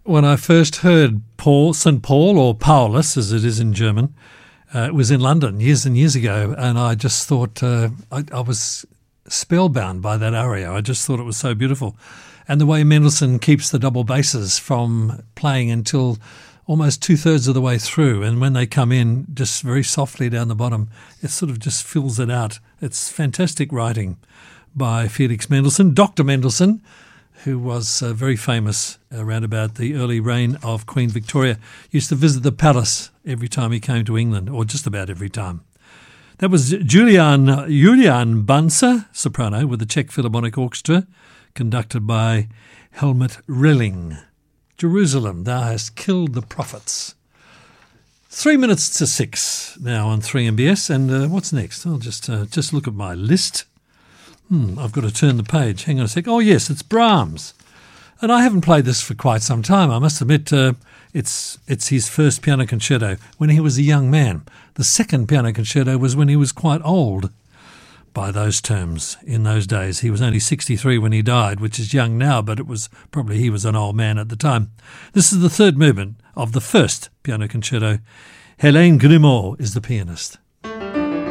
when I first heard St. Paul, or Paulus as it is in German, it was in London years and years ago, and I just thought I was spellbound by that aria. I just thought it was so beautiful. And the way Mendelssohn keeps the double basses from playing until almost two-thirds of the way through, and when they come in just very softly down the bottom, it sort of just fills it out. It's fantastic writing by Felix Mendelssohn. Dr. Mendelssohn, who was very famous around about the early reign of Queen Victoria, used to visit the palace every time he came to England, or just about every time. That was Julian Banzer, soprano, with the Czech Philharmonic Orchestra, conducted by Helmut Rilling. Jerusalem, thou hast killed the prophets. 3 minutes to 6 now on 3MBS, and what's next? I'll just look at my list. I've got to turn the page. Hang on a sec. Oh, yes, it's Brahms. And I haven't played this for quite some time. I must admit, it's his first piano concerto when he was a young man. The second piano concerto was when he was quite old, by those terms, in those days. He was only 63 when he died, which is young now, but it was probably he was an old man at the time. This is the third movement of the first piano concerto. Hélène Grimaud is the pianist.